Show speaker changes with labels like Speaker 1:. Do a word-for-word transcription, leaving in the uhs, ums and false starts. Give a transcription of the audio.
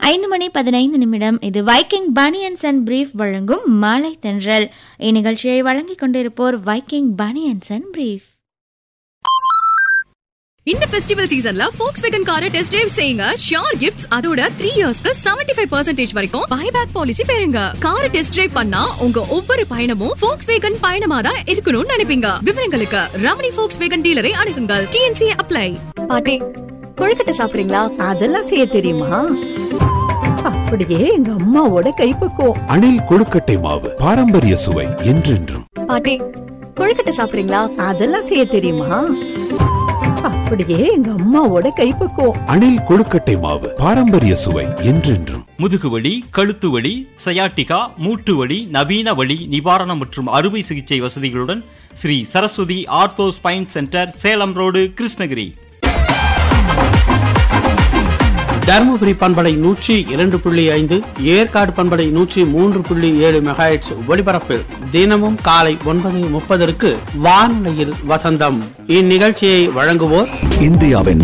Speaker 1: ஐந்து மணி பதினைந்து நிமிடம். இது வைக்கிங் பனியன்ஸ் அண்ட் பிரீஃப் வழங்கும் மாலை தென்றல். இந்நிகழ்ச்சியை வழங்கிக் கொண்டிருப்போர் வைக்கிங் பனியன்ஸ் அண்ட் பிரீஃப்.
Speaker 2: இந்த ஃபெஸ்டிவல் சீசன்ல Volkswagen காரை டெஸ்ட் டிரைவ் செய்யுங்க. ஷியோர் கிஃப்ட்ஸ், அதோட த்ரீ இயர்ஸ்க்கு செவன்டி ஃபைவ் பர்சன்டேஜ் வரைக்கும் பைபேக் பாலிசி பெறுங்க. காரை டெஸ்ட் டிரைவ் பண்ணா உங்க ஒவ்வொரு பயணமும் Volkswagen பயணமா தான் இருக்கணும்னு நினைப்பீங்க. விவரங்களுக்கு Ramani Volkswagen டீலரை அணுகுங்கள். T N C apply.
Speaker 3: பாட்டி, கொழுக்கட்டை சாப்பிடுறீங்களா?
Speaker 4: அதெல்லாம் செய்ய தெரியுமா? அப்படியே எங்க அம்மாவோட கைப்பக்குவம்.
Speaker 5: அணில் கொழுக்கட்டை மாவு, பாரம்பரிய சுவை என்றென்றும்.
Speaker 3: பாட்டி, கொழுக்கட்டை சாப்பிடுறீங்களா?
Speaker 4: அதெல்லாம் செய்ய தெரியுமா? அப்படியே எங்க அம்மாவோட கைப்பக்குவம்.
Speaker 5: அணில் கொழுக்கட்டை மாவு, பாரம்பரிய சுவை என்றென்றும்.
Speaker 6: முதுகுவலி, கழுத்து வலி, சயாட்டிகா, மூட்டு வலி, நவீன வலி நிவாரணம் மற்றும் அறுவை சிகிச்சை வசதிகளுடன் Sri Saraswati ortho spine centre, Salem road, Krishnagiri.
Speaker 7: Dharmapuri பண்பலை நூற்றி இரண்டு புள்ளி ஐந்து, ஏற்காடு பண்பலை நூற்றி மூன்று புள்ளி ஏழு மெகாஹெர்ட்ஸ் ஒலிபரப்பில் தினமும் காலை ஒன்பது முப்பதற்கு வானொலியில் வசந்தம். இந்நிகழ்ச்சியை வழங்குவோர்
Speaker 5: இந்தியாவின்